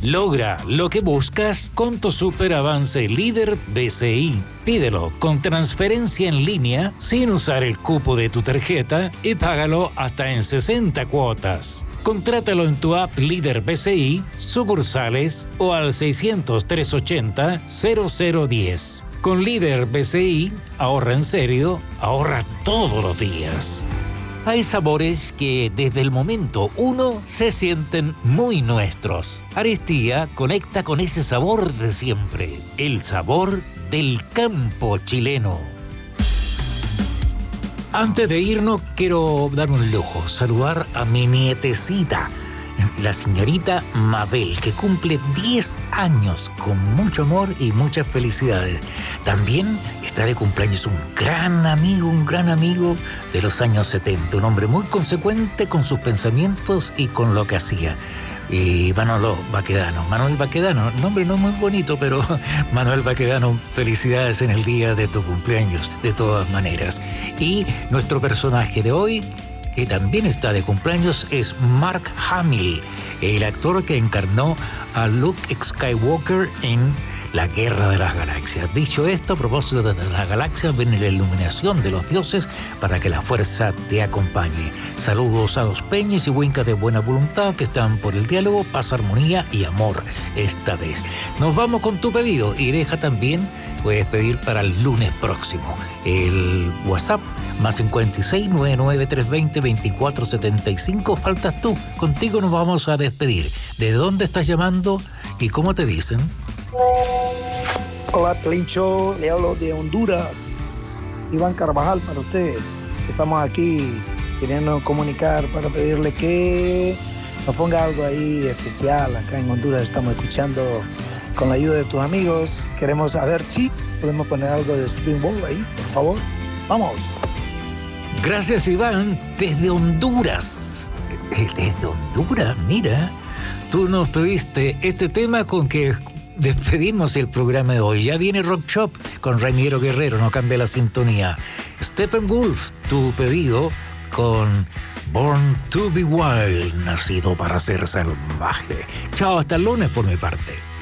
Logra lo que buscas con tu super avance líder BCI. Pídelo con transferencia en línea sin usar el cupo de tu tarjeta y págalo hasta en 60 cuotas. Contrátalo en tu app Líder BCI, sucursales o al 600-380-0010. Con Líder BCI, ahorra en serio, ahorra todos los días. Hay sabores que desde el momento uno se sienten muy nuestros. Aristía conecta con ese sabor de siempre, el sabor del campo chileno. Antes de irnos, quiero darme un lujo, saludar a mi nietecita, la señorita Mabel, que cumple 10 años con mucho amor y muchas felicidades. También está de cumpleaños un gran amigo de los años 70, un hombre muy consecuente con sus pensamientos y con lo que hacía. Y Manuel Baquedano, nombre no muy bonito, pero Manuel Baquedano, felicidades en el día de tu cumpleaños, de todas maneras. Y nuestro personaje de hoy, que también está de cumpleaños, es Mark Hamill, el actor que encarnó a Luke Skywalker en La Guerra de las Galaxias. Dicho esto, a propósito de las galaxias, viene la iluminación de los dioses para que la fuerza te acompañe. Saludos a los peñes y huincas de buena voluntad que están por el diálogo, paz, armonía y amor esta vez. Nos vamos con tu pedido y deja también, puedes pedir para el lunes próximo. El WhatsApp más 56 99 320 2475. Faltas tú. Contigo nos vamos a despedir. ¿De dónde estás llamando y cómo te dicen? Hola, Pelincho, le hablo de Honduras. Iván Carvajal para usted. Estamos aquí queriendo comunicar para pedirle que nos ponga algo ahí especial. Acá en Honduras estamos escuchando con la ayuda de tus amigos. Queremos saber si podemos poner algo de Spring Ball ahí, por favor. Vamos. Gracias, Iván, desde Honduras. Desde Honduras, mira, tú nos pediste este tema con que despedimos el programa de hoy. Ya viene Rock Shop con Ramiro Guerrero, no cambia la sintonía. Steppenwolf, tu pedido con Born to be Wild, nacido para ser salvaje. Chao, hasta el lunes por mi parte.